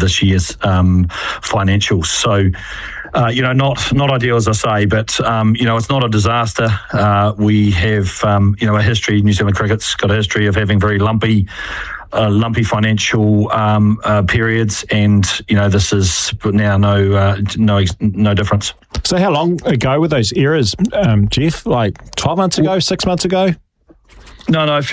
this year's financials. So, not ideal, as I say, but, it's not a disaster. We have, a history, New Zealand cricket's got a history of having very lumpy financial periods, and this is now no difference. So how long ago were those errors, Jeff? Like 12 months ago, 6 months ago? No,